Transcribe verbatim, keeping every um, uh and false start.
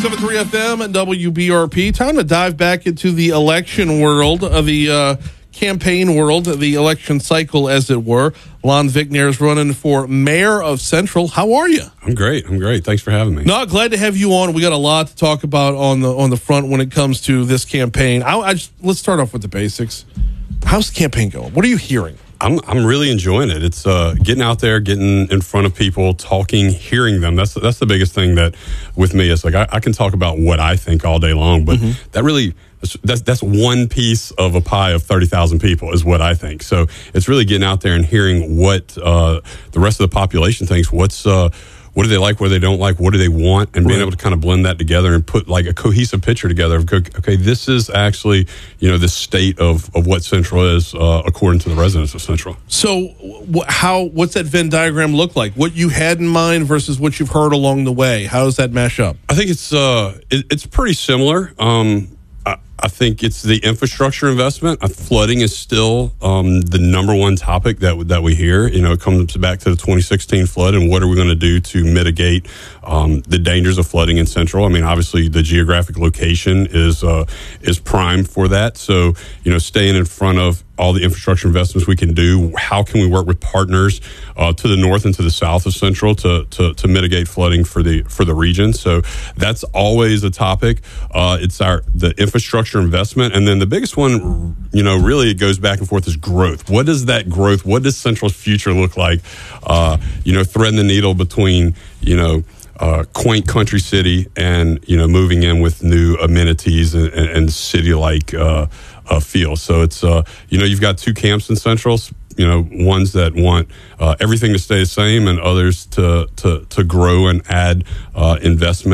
seven three F M and W B R P. Time to dive back into the election world, of the uh, campaign world, the election cycle, as it were. Lon Vigner is running for mayor of Central. How are you? I'm great. I'm great. Thanks for having me. No, glad to have you on. We got a lot to talk about on the on the front when it comes to this campaign. I, I just, let's start off with the basics. How's the campaign going? What are you hearing? I'm I'm really enjoying it. It's uh, getting out there, getting in front of people, talking, hearing them. That's that's the biggest thing that with me is like I, I can talk about what I think all day long, but mm-hmm. that really that's that's one piece of a pie of thirty thousand people is what I think. So it's really getting out there and hearing what uh, the rest of the population thinks. What's uh, what do they like? What do they don't like? What do they want? And being right. able to kind of blend that together and put like a cohesive picture together of, okay, this is actually, you know, the state of, of what Central is uh, according to the residents of Central. So wh- how, what's that Venn diagram look like? What you had in mind versus what you've heard along the way? How does that mash up? I think it's, uh, it, it's pretty similar. Um, I, I think it's the infrastructure investment. Uh, flooding is still um, the number one topic that that we hear. You know, it comes back to the twenty sixteen flood and what are we going to do to mitigate um, the dangers of flooding in Central. I mean, obviously the geographic location is uh, is prime for that. So, you know, staying in front of all the infrastructure investments we can do. How can we work with partners uh, to the north and to the south of Central to, to to mitigate flooding for the for the region? So that's always a topic. Uh, it's our the infrastructure investment, and then the biggest one, you know, really it goes back and forth is growth. What does that growth? What does Central's future look like? Uh, you know, threading the needle between you know. Uh, quaint country city and, you know, moving in with new amenities and, and, and city-like uh, uh, feel. So it's, uh, you know, you've got two camps in Central, you know, ones that want uh, everything to stay the same and others to, to, to grow and add uh, investment.